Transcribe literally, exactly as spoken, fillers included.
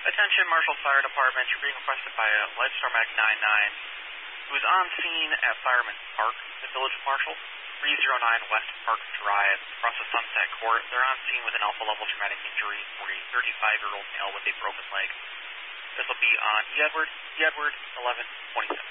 Attention, Marshall Fire Department. You're being requested by a Lightstorm Mag ninety-nine who is on scene at Fireman Park, the Village of Marshall, three oh nine West Park Drive, across the Sunset Court. They're on scene with an alpha level traumatic injury for a thirty-five-year-old male with a broken leg. This will be on E. Edward, E. Edward, eleven twenty-seven.